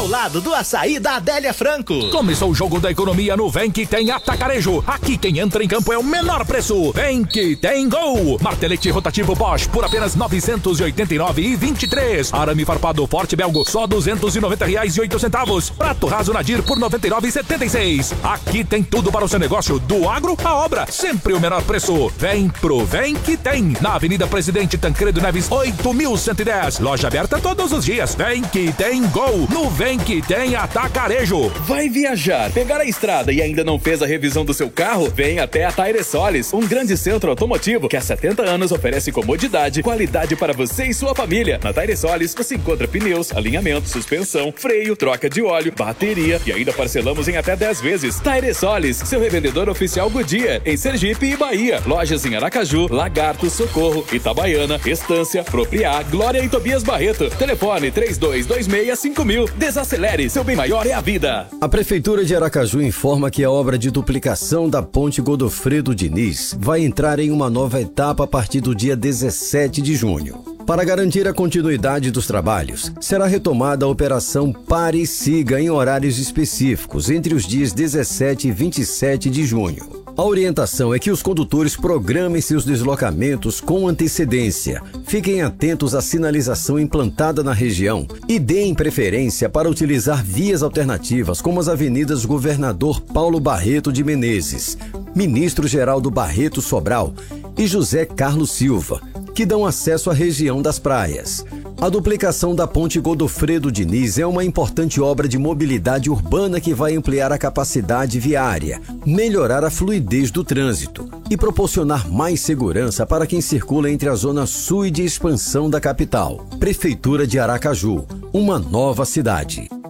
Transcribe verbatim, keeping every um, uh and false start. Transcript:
Ao lado do açaí da Adélia Franco. Começou o jogo da economia no Vem Que Tem Atacarejo. Aqui quem entra em campo é o menor preço. Vem Que Tem Gol. Martelete rotativo Bosch por apenas novecentos e oitenta e nove reais e vinte e três. Arame farpado Forte Belgo só duzentos e noventa reais e oito centavos. Prato raso Nadir por noventa e nove reais e setenta e seis. Aqui tem tudo para o seu negócio, do agro à obra. Sempre o menor preço. Vem pro Vem Que Tem. Na Avenida Presidente Tancredo Neves oito mil cento e dez. Loja aberta todos os dias. Vem Que Tem Gol. No Vem Que Tem Atacarejo. Vai viajar, pegar a estrada e ainda não fez a revisão do seu carro? Vem até a Tairesolis, um grande centro automotivo que há setenta anos oferece comodidade, qualidade para você e sua família. Na Tairesolis você encontra pneus, alinhamento, suspensão, freio, troca de óleo, bateria e ainda parcelamos em até dez vezes. Tairesolis, seu revendedor oficial Goodyear, em Sergipe e Bahia. Lojas em Aracaju, Lagarto, Socorro, Itabaiana, Estância, Propriá, Glória e Tobias Barreto. Telefone três dois dois seis cinco mil. Desacelere, seu bem maior é a vida. A Prefeitura de Aracaju informa que a obra de duplicação da Ponte Godofredo Diniz vai entrar em uma nova etapa a partir do dia dezessete de junho. Para garantir a continuidade dos trabalhos, será retomada a operação Pare e Siga em horários específicos entre os dias dezessete e vinte e sete de junho. A orientação é que os condutores programem seus deslocamentos com antecedência, fiquem atentos à sinalização implantada na região e deem preferência para utilizar vias alternativas como as avenidas Governador Paulo Barreto de Menezes, Ministro Geraldo Barreto Sobral e José Carlos Silva, que dão acesso à região das praias. A duplicação da Ponte Godofredo Diniz é uma importante obra de mobilidade urbana que vai ampliar a capacidade viária, melhorar a fluidez do trânsito e proporcionar mais segurança para quem circula entre a zona sul e de expansão da capital. Prefeitura de Aracaju, uma nova cidade.